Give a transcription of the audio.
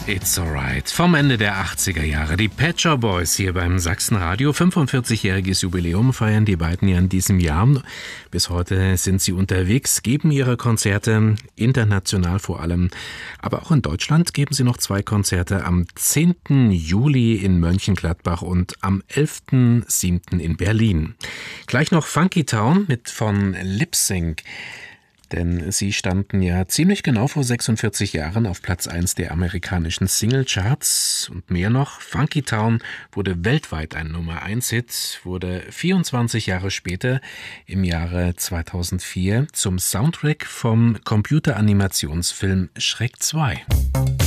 It's Alright. Vom Ende der 80er Jahre. Die Pet Shop Boys hier beim Sachsenradio. 45-jähriges Jubiläum feiern die beiden ja in diesem Jahr. Bis heute sind sie unterwegs, geben ihre Konzerte, international vor allem. Aber auch in Deutschland geben sie noch 2 Konzerte am 10. Juli in Mönchengladbach und am 11.7. in Berlin. Gleich noch Funky Town mit von Lip Sync. Denn sie standen ja ziemlich genau vor 46 Jahren auf Platz 1 der amerikanischen Singlecharts. Und mehr noch, Funky Town wurde weltweit ein Nummer-1-Hit, wurde 24 Jahre später, im Jahre 2004, zum Soundtrack vom Computeranimationsfilm Shrek 2.